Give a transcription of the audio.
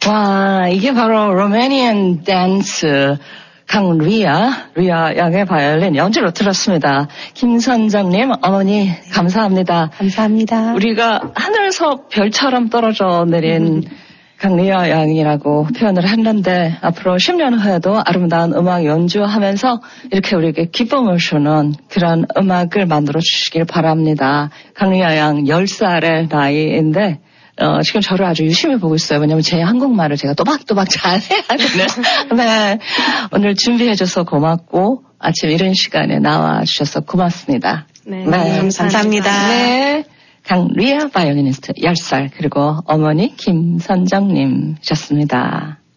와, 이게 바로 로마니안 댄스 강리아 양의 바이올린 연주로 들었습니다. 김선정님, 어머니 감사합니다. 감사합니다. 우리가 하늘에서 별처럼 떨어져 내린 강리아 양이라고 표현을 했는데 앞으로 10년 후에도 아름다운 음악 연주하면서 이렇게 우리에게 기쁨을 주는 그런 음악을 만들어 주시길 바랍니다. 강리아 양 10살의 나이인데 지금 저를 아주 유심히 보고 있어요. 왜냐면 제 한국말을 제가 또박또박 잘해야 되는. 네. 오늘 준비해줘서 고맙고 아침 이런 시간에 나와주셔서 고맙습니다. 네. 감사합니다. 네. 강리아 바이올리니스트 10살 그리고 어머니 김선정님이셨습니다.